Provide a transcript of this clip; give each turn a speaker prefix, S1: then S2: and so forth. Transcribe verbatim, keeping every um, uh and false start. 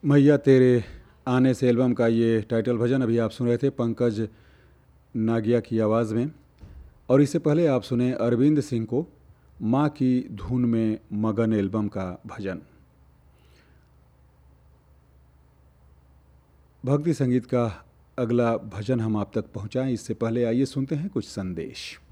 S1: मैया तेरे आने से एल्बम का ये टाइटल भजन अभी आप सुन रहे थे पंकज नागिया की आवाज़ में। और इससे पहले आप सुने अरविंद सिंह को माँ की धुन में मगन एल्बम का भजन। भक्ति संगीत का अगला भजन हम आप तक पहुँचाएं, इससे पहले आइए सुनते हैं कुछ संदेश।